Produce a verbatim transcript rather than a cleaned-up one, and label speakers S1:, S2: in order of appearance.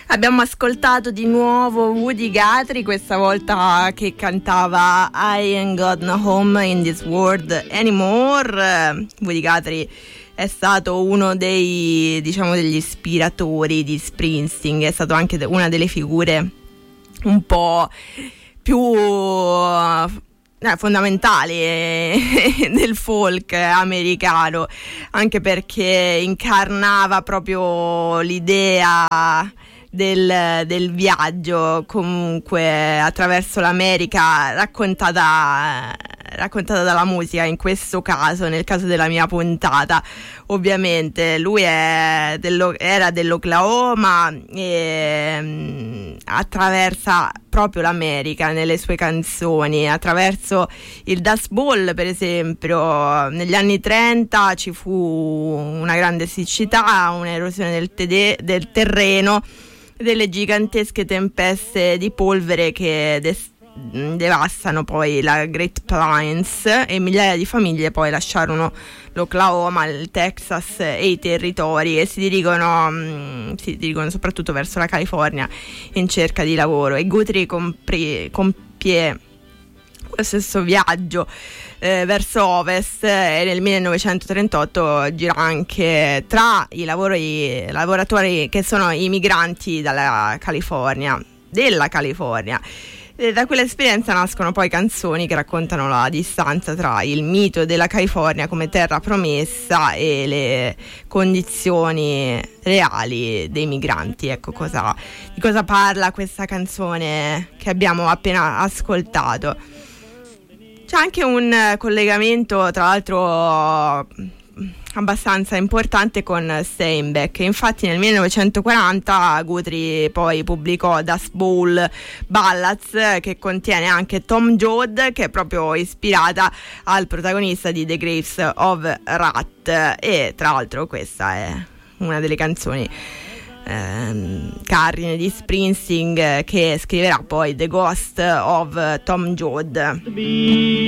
S1: Abbiamo ascoltato di nuovo Woody Guthrie, questa volta che cantava I Ain't Got No Home in This World Anymore. Woody Guthrie è stato uno dei, diciamo, degli ispiratori di Springsteen, è stato anche una delle figure un po' più eh, fondamentali del folk americano, anche perché incarnava proprio l'idea Del, del viaggio comunque attraverso l'America raccontata raccontata dalla musica. In questo caso, nel caso della mia puntata, ovviamente lui è dello, era dell'Oklahoma e mh, attraversa proprio l'America nelle sue canzoni, attraverso il Dust Bowl, per esempio. Negli anni trenta ci fu una grande siccità, un'erosione del, tede- del terreno, delle gigantesche tempeste di polvere che des- devastano poi la Great Plains, e migliaia di famiglie poi lasciarono l'Oklahoma, il Texas e i territori e si dirigono, mh, si dirigono soprattutto verso la California in cerca di lavoro. E Guthrie compri- compie lo stesso viaggio eh, verso ovest e nel millenovecentotrentotto gira anche tra i lavori, lavoratori che sono i migranti dalla California, della California. E da quell'esperienza nascono poi canzoni che raccontano la distanza tra il mito della California come terra promessa e le condizioni reali dei migranti. Ecco cosa, di cosa parla questa canzone che abbiamo appena ascoltato. C'è anche un collegamento, tra l'altro, abbastanza importante con Steinbeck. Infatti nel millenovecentoquaranta Guthrie poi pubblicò Dust Bowl Ballads, che contiene anche Tom Joad, che è proprio ispirata al protagonista di The Graves of Wrath, e tra l'altro questa è una delle canzoni ehm, cardine di Springsteen, che scriverà poi The Ghost of Tom Joad.